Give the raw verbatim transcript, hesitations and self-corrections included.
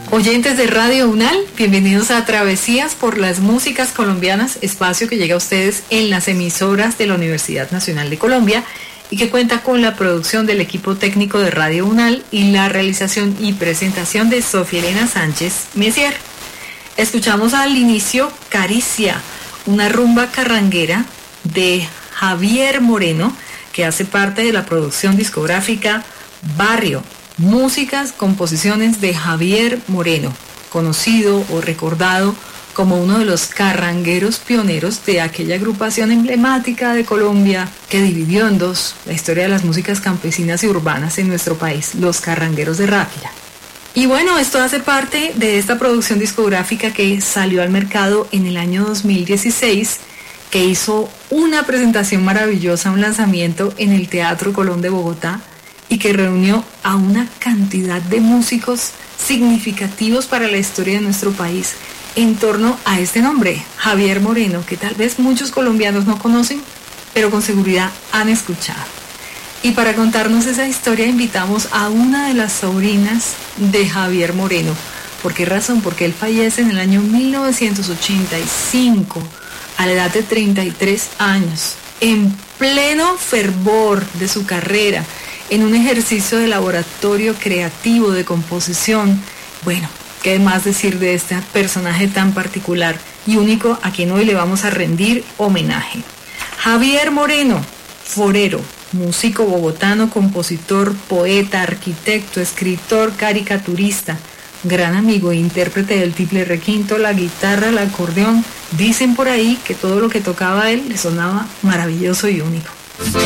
Oyentes de Radio UNAL, bienvenidos a Travesías por las Músicas Colombianas, espacio que llega a ustedes en las emisoras de la Universidad Nacional de Colombia y que cuenta con la producción del equipo técnico de Radio UNAL y la realización y presentación de Sofía Elena Sánchez Messier. Escuchamos al inicio Caricia, una rumba carranguera de Javier Moreno, que hace parte de la producción discográfica Barrio. Músicas, composiciones de Javier Moreno, conocido o recordado como uno de los carrangueros pioneros de aquella agrupación emblemática de Colombia que dividió en dos la historia de las músicas campesinas y urbanas en nuestro país, los Carrangueros de Ráquira. Y bueno, esto hace parte de esta producción discográfica que salió al mercado en el año dos mil dieciséis, que hizo una presentación maravillosa, un lanzamiento en el Teatro Colón de Bogotá, y que reunió a una cantidad de músicos significativos para la historia de nuestro país en torno a este nombre, Javier Moreno, que tal vez muchos colombianos no conocen, pero con seguridad han escuchado. Y para contarnos esa historia invitamos a una de las sobrinas de Javier Moreno. ¿Por qué razón? Porque él fallece en el año mil novecientos ochenta y cinco, a la edad de treinta y tres años, en pleno fervor de su carrera, en un ejercicio de laboratorio creativo de composición. Bueno, qué más decir de este personaje tan particular y único a quien hoy le vamos a rendir homenaje. Javier Moreno, forero, músico bogotano, compositor, poeta, arquitecto, escritor, caricaturista, gran amigo e intérprete del tiple requinto, la guitarra, el acordeón. Dicen por ahí que todo lo que tocaba él le sonaba maravilloso y único.